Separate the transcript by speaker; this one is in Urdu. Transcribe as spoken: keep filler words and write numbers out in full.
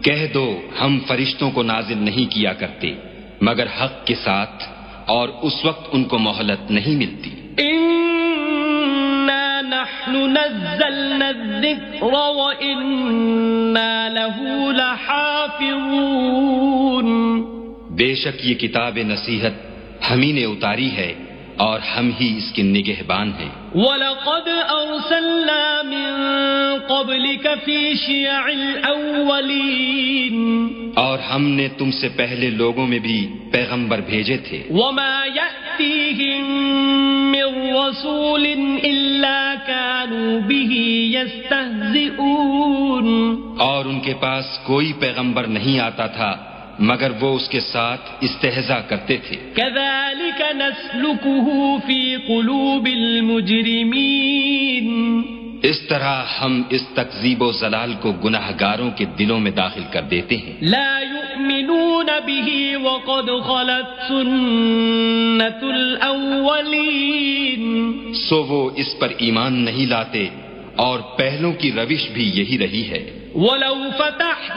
Speaker 1: کہہ دو ہم فرشتوں کو نازل نہیں کیا کرتے مگر حق کے ساتھ اور اس وقت ان کو مہلت نہیں ملتی.
Speaker 2: انا نحن نزلنا الذکر وانا له لحافظون.
Speaker 1: بے شک یہ کتاب نصیحت ہم ہی نے اتاری ہے اور ہم ہی اس کے نگہبان ہیں.
Speaker 2: وَلَقَدْ أَرْسَلْنَا مِن قَبْلِكَ فِي شِيَعِ الْأَوَّلِينَ.
Speaker 1: اور ہم نے تم سے پہلے لوگوں میں بھی پیغمبر بھیجے تھے.
Speaker 2: وَمَا يَأْتِيهِم مِّن رَّسُولٍ إِلَّا كَانُوا بِهِ يَسْتَهْزِئُونَ.
Speaker 1: اور ان کے پاس کوئی پیغمبر نہیں آتا تھا مگر وہ اس کے ساتھ استہزاء کرتے تھے.
Speaker 2: كَذَلِكَ نَسْلُكُهُ فِي قُلُوبِ الْمُجْرِمِينَ.
Speaker 1: اس طرح ہم اس تکذیب و ضلال کو گناہ گاروں کے دلوں میں داخل کر دیتے ہیں.
Speaker 2: لا يؤمنون به وقد خلت سنة الأولين.
Speaker 1: سو وہ اس پر ایمان نہیں لاتے اور پہلوں کی روش بھی یہی رہی ہے.
Speaker 2: وَلَوْ فَتَحْنَا